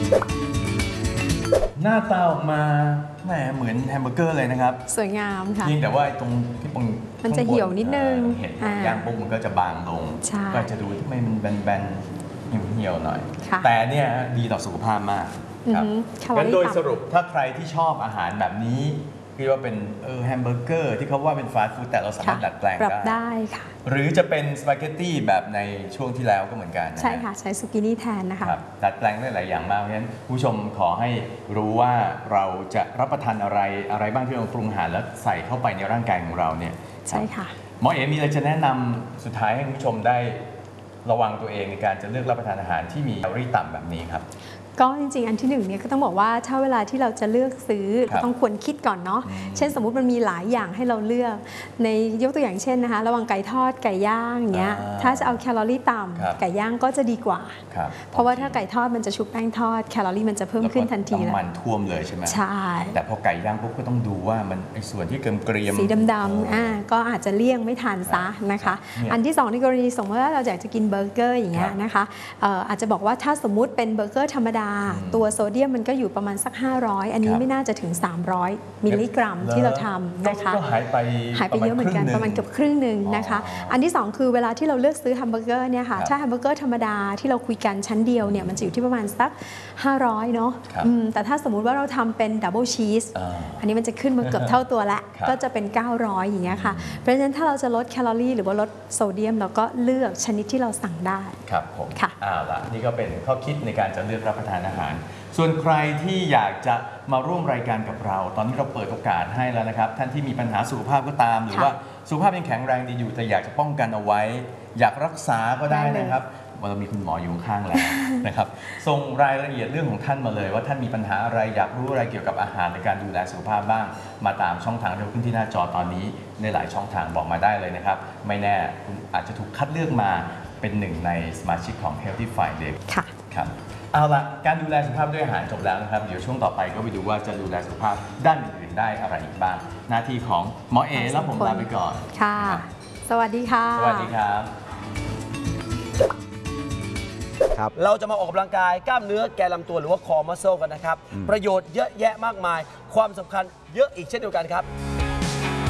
หน้าตาออกมาแหมเหมือนแฮมเบอร์เกอร์เลยนะครับสวยงามค่ะเพียงแต่ว่าตรงที่ตรงมันจะเหี่ยวนิดนึงเห็นย่างปุ๊บมันก็จะบางลงก็จะดูทำไมมันแบนๆเหี่ยวๆหน่อยแต่เนี่ยดีต่อสุขภาพมากครับงั้นโดยสรุปถ้าใครที่ชอบอาหารแบบนี้คิดว่าเป็นแฮมเบอร์เกอร์ที่เขาว่าเป็นฟาสต์ฟู้ดแต่เราสามารถดัดแปลงได้ค่ะหรือจะเป็นสปาเกตตี้แบบในช่วงที่แล้วก็เหมือนกันใช่ค่ะใช้ซุกินี่แทนนะคะดัดแปลงได้หลายอย่างมากเพราะฉะนั้นผู้ชมขอให้รู้ว่าเราจะรับประทานอะไรบ้างที่เราปรุงอาหารแล้วใส่เข้าไปในร่างกายของเราเนี่ยใช่ค่ะหมอเอ๋มีอะไรจะแนะนำสุดท้ายให้ผู้ชมได้ระวังตัวเองในการจะเลือกรับประทานอาหารที่มีแคลอรี่ต่ำแบบนี้ครับก็จริงๆอันที่หนึ่งเนี่ยก็ต้องบอกว่าถ้าเวลาที่เราจะเลือกซื้อเราต้องควรคิดก่อนเนาะเช่นสมมุติมันมีหลายอย่างให้เราเลือกในยกตัวอย่างเช่นนะคะระหว่างไก่ทอดไก่ย่างเงี้ยถ้าจะเอาแคลอรี่ต่ำไก่ย่างก็จะดีกว่าเพราะว่าถ้าไก่ทอดมันจะชุบแป้งทอดแคลอรี่มันจะเพิ่มขึ้นทันทีแล้วมันท่วมเลยใช่ไหมใช่แต่พอไก่ย่างปุ๊บก็ต้องดูว่ามันไอ้ส่วนที่เกรียมสีดำๆก็อาจจะเลี่ยงไม่ทานซะนะคะอันที่2ในกรณีสมมติว่าเราอยากจะกินเบอร์เกอร์อย่างเงี้ยนะคะอาจจะบอกว่าถ้าสมมุติเป็นเบอร์เกอร์ธรรมดาตัวโซเดียมมันก็อยู่ประมาณสัก500อันนี้ไม่น่าจะถึง300มิลลิกรัมที่เราทำนะคะก็หายไปเยอะเหมือนกันประมาณเกือบครึ่งหนึ่งนะคะอันที่2คือเวลาที่เราเลือกซื้อแฮมเบอร์เกอร์เนี่ยค่ะถ้าแฮมเบอร์เกอร์ธรรมดาที่เราคุยกันชั้นเดียวเนี่ยมันจะอยู่ที่ประมาณสัก500เนาะแต่ถ้าสมมุติว่าเราทำเป็นดับเบิลชีสอันนี้มันจะขึ้นมาเกือบเท่าตัวละก็จะเป็น900อย่างเงี้ยค่ะเพราะฉะนั้นถ้าเราจะลดแคลอรี่หรือว่าลดโซเดียมเราก็เลือกชนิดที่เราสั่งได้ครับผมละนี่ก็เป็นข้อคิดในการจะเลือกรับประทานอาหารส่วนใครที่อยากจะมาร่วมรายการกับเราตอนนี้เราเปิดโอกาสให้แล้วนะครับท่านที่มีปัญหาสุขภาพก็ตามหรือว่าสุขภาพยังแข็งแรงดีอยู่แต่อยากจะป้องกันเอาไว้อยากรักษาก็ได้นะครับเรามีคุณหมออยู่ข้างแล้วนะครับส่งรายละเอียดเรื่องของท่านมาเลยว่าท่านมีปัญหาอะไรอยากรู้อะไรเกี่ยวกับอาหารในการดูแลสุขภาพบ้างมาตามช่องทางที่ขึ้นที่หน้าจอตอนนี้ในหลายช่องทางบอกมาได้เลยนะครับไม่แน่คุณอาจจะถูกคัดเลือกมาเป็นหนึ่งในสมาชิกของ Healthy Friday ค่ะครับเอาละการดูแลสุขภาพด้วยอาหารจบแล้วนะครับเดี๋ยวช่วงต่อไปก็ไปดูว่าจะดูแลสุขภาพด้านอื่นๆได้อะไรอีกบ้างหน้าที่ของหมอเอและผมลาไปก่อนค่ะสวัสดีค่ะสวัสดีครับเราจะมาออกกำลังกายกล้ามเนื้อแกนลำตัวหรือว่าคอมัสเซิลกันนะครับประโยชน์เยอะแยะมากมายความสำคัญเยอะอีกเช่นเดียวกันครับ